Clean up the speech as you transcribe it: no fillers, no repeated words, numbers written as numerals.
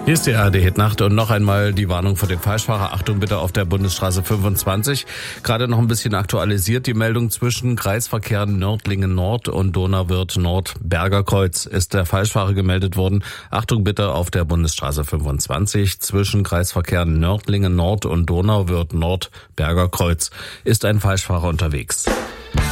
Hier ist die ARD-Hit-Nacht und noch einmal die Warnung vor dem Falschfahrer. Achtung bitte auf der Bundesstraße 25. Gerade noch ein bisschen aktualisiert die Meldung zwischen Kreisverkehr Nördlingen Nord und Donauwörth Nord Berger Kreuz ist der Falschfahrer gemeldet worden. Achtung bitte auf der Bundesstraße 25 zwischen Kreisverkehr Nördlingen Nord und Donauwörth Nord Berger Kreuz ist ein Falschfahrer unterwegs.